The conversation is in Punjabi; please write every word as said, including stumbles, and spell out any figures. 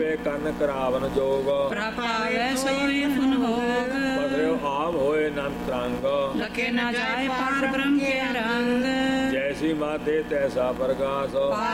ਕੰਨ ਕਰਾਵਨ ਜੋਗ ਪ੍ਰਪਾਵੈ ਸੋਈ ਫੁਨ ਹੋਗ ਬਸਰਿਓ ਆਪ ਹੋਏ ਨੰਦ ਤਰੰਗ ਲਕੇ ਨਾ ਜਾਏ ਪਾਰ ਬ੍ਰਹਮ ਕੇ ਰੰਗ ਜੈਸੀ ਮਾਤੇ ਤੈਸਾ ਪ੍ਰਗਾਸ